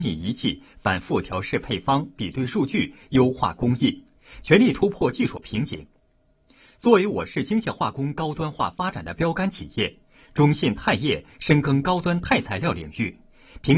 仪器，反复调试配方，比对数据，优化工艺，全力突破技术瓶颈。作为我市精细化工高端化发展的标杆企业，中信钛业深耕高端钛材料领域，